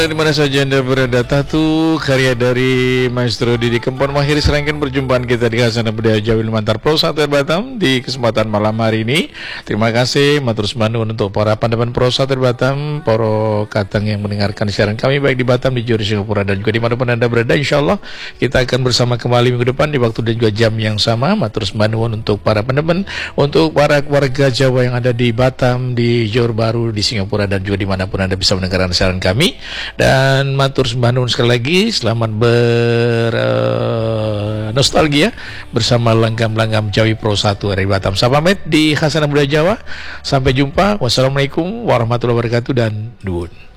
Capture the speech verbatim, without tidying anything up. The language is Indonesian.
Di mana saja Anda berada, Tatu karya dari Maestro Didi Kempot mengakhiri serangkaian perjumpaan kita di Khazanah Budaya Jawa Limantar Pro Satu Batam di kesempatan malam hari ini. Terima kasih matur nuwun untuk para pandapan Pro Satu Batam, para kadang yang mendengarkan siaran kami baik di Batam, di Johor, Singapura dan juga dimanapun Anda berada. Insya Allah kita akan bersama kembali minggu depan di waktu dan juga jam yang sama. Matur nuwun untuk para pandapan, untuk para warga Jawa yang ada di Batam, di Johor Bahru, di Singapura dan juga dimanapun Anda bisa mendengarkan siaran kami. Dan matur sembah nuwun sekali lagi, selamat ber uh, nostalgia bersama langgam-langgam Jawi Pro satu dari Batam. Saya pamit di Khazanah Budaya Jawa. Sampai jumpa. Wassalamualaikum warahmatullahi wabarakatuh dan nuwun.